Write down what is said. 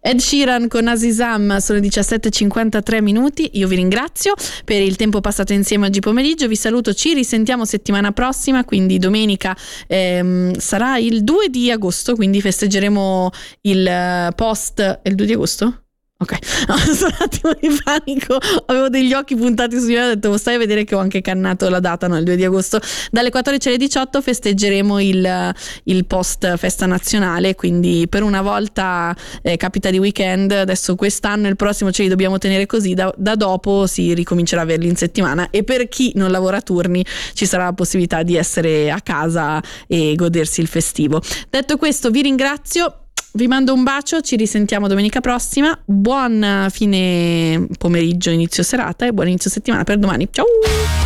Ed Sheeran con Azizam, sono 17:53 minuti. Io vi ringrazio per il tempo passato insieme oggi pomeriggio, vi saluto, ci risentiamo settimana prossima, quindi domenica sarà il 2 di agosto, quindi festeggeremo il post, il 2 di agosto? Ok, no, sono un attimo di panico, avevo degli occhi puntati su di me, ho detto stai a vedere che ho anche cannato la data, no, il 2 di agosto dalle 14 alle 18 festeggeremo il post festa nazionale, quindi per una volta capita di weekend, adesso quest'anno e il prossimo ce li dobbiamo tenere così, da dopo si ricomincerà a averli in settimana, e per chi non lavora a turni ci sarà la possibilità di essere a casa e godersi il festivo. Detto questo vi ringrazio, vi mando un bacio, ci risentiamo domenica prossima, buon fine pomeriggio, inizio serata e buon inizio settimana per domani. Ciao!